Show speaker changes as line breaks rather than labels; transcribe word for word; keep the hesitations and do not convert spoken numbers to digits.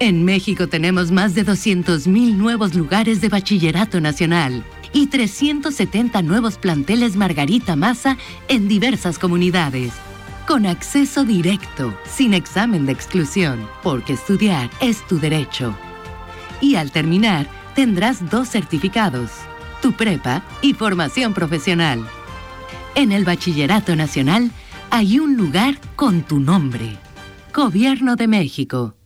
En México tenemos más de doscientos mil nuevos lugares de bachillerato nacional y trescientos setenta nuevos planteles Margarita Maza en diversas comunidades. Con acceso directo, sin examen de exclusión, porque estudiar es tu derecho. Y al terminar, tendrás dos certificados, tu prepa y formación profesional. En el Bachillerato Nacional hay un lugar con tu nombre. Gobierno de México.